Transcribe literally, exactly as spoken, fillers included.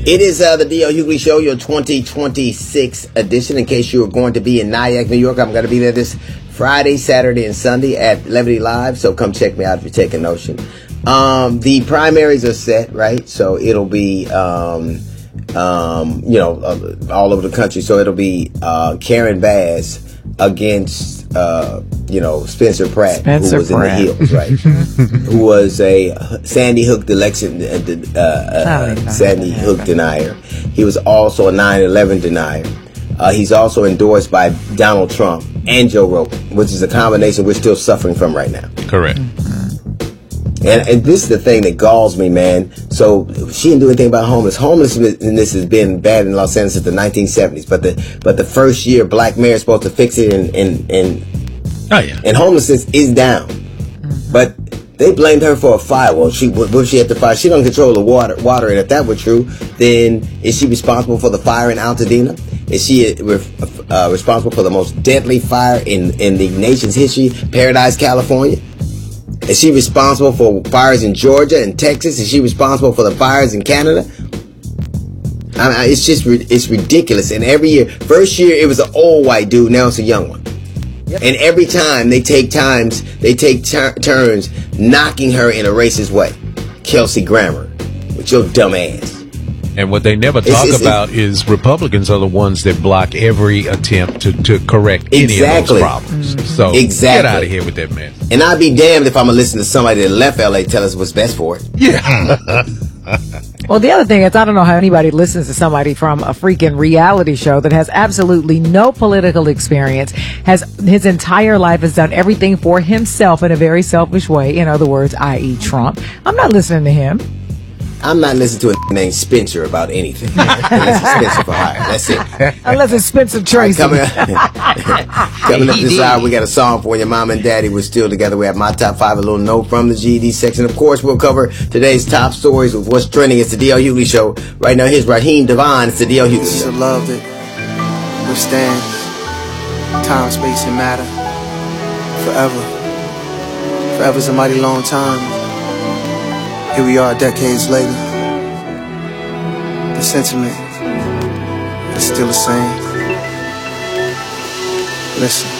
It is uh, the D L Hughley Show, your twenty twenty-six edition. In case you are going to be in Nyack, New York, I'm going to be there this Friday, Saturday, and Sunday at Levity Live. So come check me out if you're taking notion. Um, the primaries are set, right? So it'll be, um, um, you know, uh, all over the country. So it'll be uh, Karen Bass against, uh, you know, Spencer Pratt, Spencer who was Pratt. in the Hills, right? Who was a Sandy Hook election, uh, uh, Oh, Sandy Hook denier. He was also a nine eleven denier. Uh, he's also endorsed by Donald Trump and Joe Rogan, which is a combination we're still suffering from right now. Correct. And, and this is the thing that galls me, man. So she didn't do anything about homeless. Homelessness has been bad in Los Angeles since the nineteen seventies. But the but the first year black mayor is supposed to fix it, and and and, oh, yeah. and homelessness is down. Mm-hmm. But they blamed her for a fire. Well, she what if she had the fire? She don't control the water. Water, and if that were true, then is she responsible for the fire in Altadena? Is she uh, responsible for the most deadly fire in in the nation's history, Paradise, California? Is she responsible for fires in Georgia and Texas? Is she responsible for the fires in Canada? I mean, it's just, it's ridiculous. And every year, first year it was an old white dude, now it's a young one. Yep. And every time they take times, they take tur- turns knocking her in a racist way. Kelsey Grammer, with your dumb ass. And what they never talk it's, it's, about it, is Republicans are the ones that block every attempt to, to correct any exactly. of those problems. Mm-hmm. So exactly. get out of here with that mess. And I'd be damned if I'm going to listen to somebody that left L A tell us what's best for it. Yeah. Well, the other thing is, I don't know how anybody listens to somebody from a freaking reality show that has absolutely no political experience, has his entire life has done everything for himself in a very selfish way. In other words, that is. Trump. I'm not listening to him. I'm not listening to a named Spencer about anything. Unless it's Spencer for hire. That's it. Unless it's Spencer Tracy. Right, coming up, coming up this hour, we got a song for your mom and daddy. We're still together. We have my top five, a little note from the G E D section. Of course, we'll cover today's top stories with what's trending. It's the D L Hughley Show. Right now, here's Raheem Devon. It's the D L Hughley This Show. is a love that withstands time, space, and matter forever. Forever's a mighty long time. Here we are decades later. The sentiment is still the same. Listen.